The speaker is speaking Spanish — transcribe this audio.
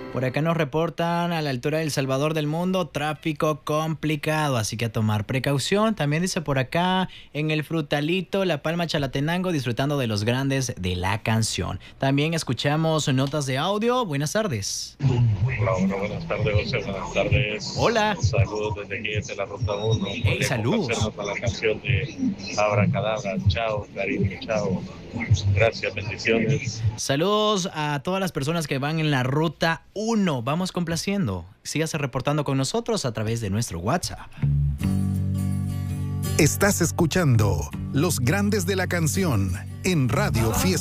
Por acá nos reportan a la altura del Salvador del Mundo, tráfico complicado, así que a tomar precaución. También dice por acá, en el Frutalito, La Palma, Chalatenango, disfrutando de los grandes de la canción. También escuchamos notas de audio. Buenas tardes. Hola, buenas tardes, José. Buenas tardes. Hola. Saludos desde aquí, desde la Ruta 1. Hey, saludos. A la canción de Abracadabra. Chao, cariño, chao. Gracias, bendiciones. Saludos a todas las personas que van en la Ruta 1. Vamos complaciendo. Sígase reportando con nosotros a través de nuestro WhatsApp. Estás escuchando Los Grandes de la Canción en Radio Fiesta.